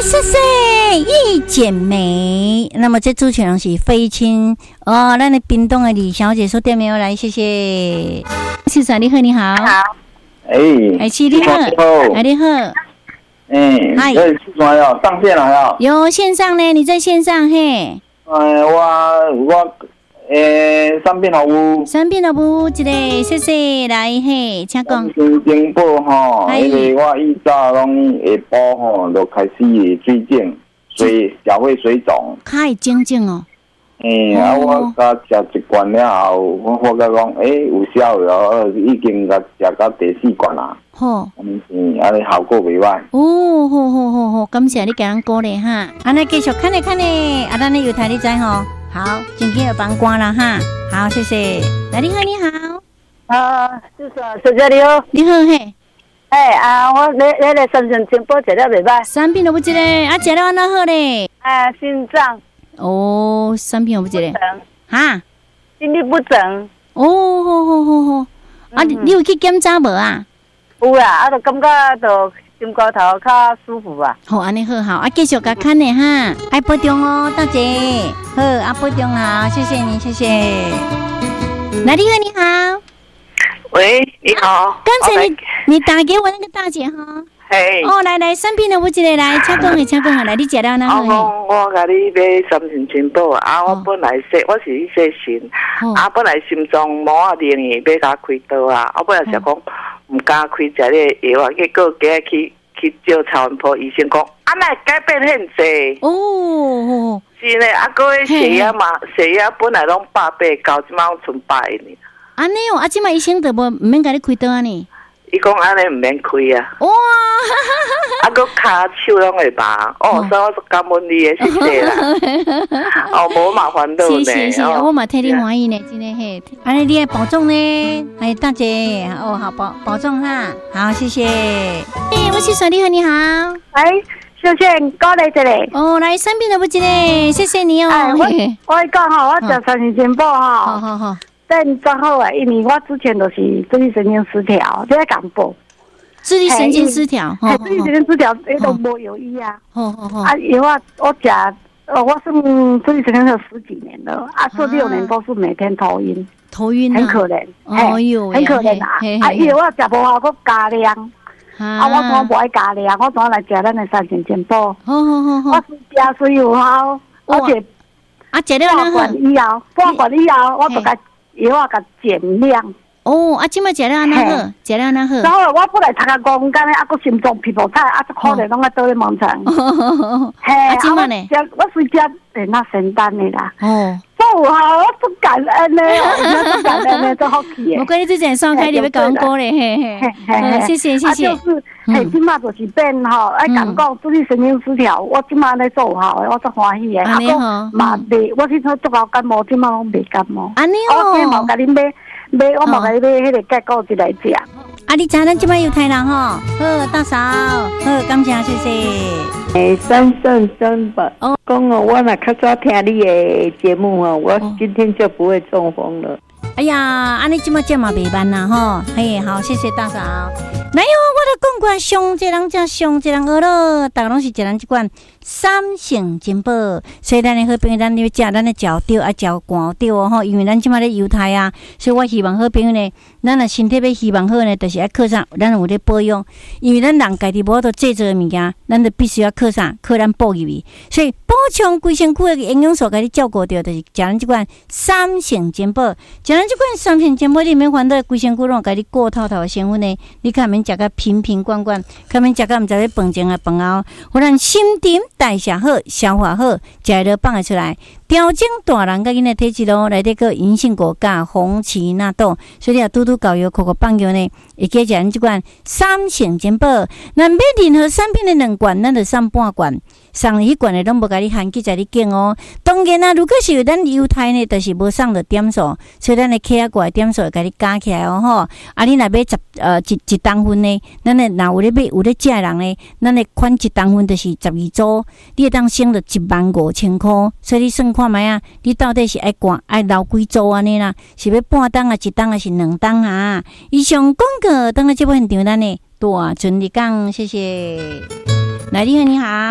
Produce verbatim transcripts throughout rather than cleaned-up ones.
谢谢一剪梅。那么这主持人是飞亲哦，咱的屏东的李小姐说电没有来，谢谢。先生你好，你好。 好。 哎， 哎，是你好，哎，你好。 哎，嗨，有什么要上线了要？ 有线上呢，你在线上嘿。 哎，我我。诶，三片好屋， 三片好屋，一个谢谢来嘿，请讲。 新京报吼，因为我以早拢下晡吼就开始水肿，水也会水肿。 开肿肿哦。 诶、欸，啊，我甲食一罐了后，我发觉讲，诶、欸，有效了，已经甲食到第四罐啦。好，嗯，安尼效果袂歹。 哦，好好好好，感谢你给人鼓励哈。安尼继续看咧看咧，啊，咱咧有台你知吼。好，今天有帮光了哈。好，谢谢。来，你好，你好。 啊，就是小姐你好， 你好嘿。 哎啊，我你你来三线金宝食了袂歹。 三片都不一个，啊，食了安那好咧。 啊，心脏。 哦，三片都不一个。哈？ 心律不整。 哦，好好好好。啊，你有去检查无啊？ 有啦，啊，就感觉就。心肝头较舒服吧。 好，安尼好好啊，继续甲看呢哈，爱保重哦，大姐。好，啊保重好，谢谢你，谢谢。来，你好，你好。 喂，你好。 刚才你你打给我那个大姐哈。 嘿。 哦，来来，三片的我一个来，请讲的，请讲来，你食了哪好？ 我我甲你买三线金宝啊，我本来说我是去说心，啊，本来心脏毛啊灵去要甲开刀啊，我本来想讲。唔敢开食个药啊，结果今日去去照超音波，医生讲啊，那改变很济哦。 是呢，啊，个血压嘛，血压本来拢百八九，即马剩百呢。 安尼哦，啊，即马医生都无唔免甲你开刀啊呢。 伊讲安尼唔免开啊。 哇！ 啊，个骹手拢会麻，哦，所以我感恩你的，谢谢啦。哦，无麻烦到呢。 谢谢，我嘛替你欢喜呢，真的嘿。安尼你要保重呢，哎，大姐，哦，好保保重哈，好，谢谢。哎，我是水你好，你好。 哎，小姐，过来这里。 哦，来三片都不记得，谢谢你哦。 哎，我我讲吼，我食三线金宝哈。 好好好。 但真好啊，因为我之前都是自律神经失调，在感冒。 自律神经失调， 嘿，自律神经失调，迄都无药医啊。 好好好。 啊，药啊，我食，呃，我算自律神经有十几年了，啊，这六年都是每天头晕。 头晕。 很可怜。 哦哟。 很可怜啊！啊，药我食无效，我加量。啊，我怎无爱加量？我怎来食咱的三线金宝？ 好好好好。 我是食水有效，而且啊，食了半罐以后，半罐以后，我就甲药啊，甲减量。 哦，啊，即摆食了安那好，食了安那好。 然后我本来头壳讲，干咧，啊，个心脏皮肤差，啊，这可怜，拢爱倒咧盲肠。嘿，啊，我食，我随食诶，那神丹的啦。哦。做好，我不感恩呢，我不感恩呢，做好气诶。 我讲你之前双开，你要讲歌咧，嘿嘿。嘿，谢谢谢谢。 啊，就是，嘿，即马就是变吼，爱讲讲自律神经失调，我即马咧做好诶，我足欢喜诶。 安尼吼。 嘛袂，我去做足够感冒，即马拢袂感冒。 安尼哦。 我今毛甲恁买。买我嘛来买迄个结果一来食。 啊，你知咱即摆有台人吼，好大嫂，好感谢谢谢。 诶，三圣三宝哦，讲哦，我若较早听你的节目哦，我今天就不会中风了。 哎呀，安尼即摆这嘛袂慢啦吼，嘿，好，谢谢大嫂。来哟，我都讲过，上一人食，上一人饿了，大家拢是食咱即款三性金宝，所以咱的好朋友，咱要食咱的脚吊啊，脚寒吊哦吼，因为咱即摆咧犹太啊，所以我希望好朋友呢，咱若身体要希望好呢，就是要靠啥，咱有咧保养，因为咱人家己无法度制作的物件，咱就必须要靠啥，靠咱补入去，所以补充规身躯的营养素，甲你照顾到，就是食咱即款三性金宝，食咱即款三性金宝，你免烦恼规身躯拢甲你过透透的成分呢，你看免食甲瓶瓶罐罐，看免食甲毋知咧饭前啊饭后，互咱心沉代谢好，消化好，食了放会出来。调整大人甲囡仔体质咯，内底个银杏果苷、红荠纳豆，所以你啊拄拄搞药、口口放药呢，会记食咱即款三性金宝。那买任何产品的两罐，咱就送半罐，送迄罐的拢无甲你限记在你拣哦。当然啊，如果是有咱犹太呢，就是无送的点数，所以咱的 K 啊怪点数会甲你加起来哦吼。啊，你若买十呃一一当份呢，咱的若有咧买有咧食人呢，咱的款一当份就是十二组，你会当省了一万五千块，所以你算看卖啊，你到底是爱管爱留几组安尼啦？是要半当啊，一当还是两当啊？以上广告等下这部现场咱呢大顺利讲，谢谢。来，你好，你好。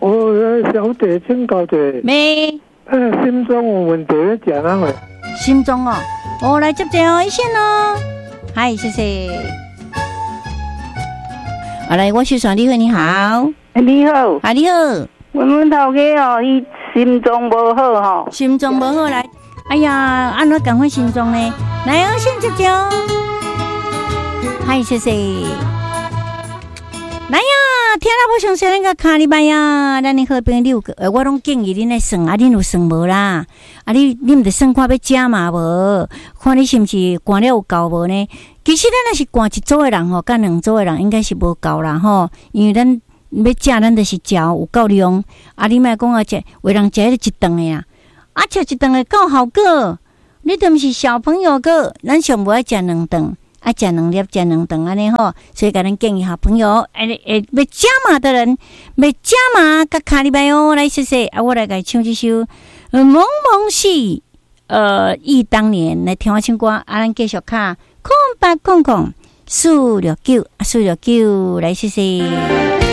我小姐请教者， 没， 呃，心脏有问题，食哪会？ 心脏哦，我来接电话先哦。嗨，谢谢。好来，我是爽你好，你好， 你好， 啊你好， 阮阮头家哦，伊心脏无好吼， 心脏无好来，哎呀，安怎赶快心脏呢？来哦，先接电话。嗨，谢谢。来呀，听了不详细那个卡里拜呀，咱的好朋友个，呃，我拢建议恁来算啊，恁有算无啦？啊，你你毋得算看要食嘛无？看你是毋是寒了有够无呢？其实咱若是寒一组的人吼，甲两组的人应该是无够啦吼，因为咱要食，咱就是食有够量。啊，你莫讲啊，食为人食迄一顿的啊，啊，食一顿的够效果。你都毋是小朋友个，咱上无爱食两顿。啊，食两粒，食两顿安尼吼，所以甲咱建议好朋友，哎哎，要加码的人，要加码，甲卡里拜哦，来谢谢啊，我来甲唱这首《蒙蒙戏》，呃，忆当年来听我唱歌，啊，咱继续卡空八空空，四六九，四六九，来谢谢。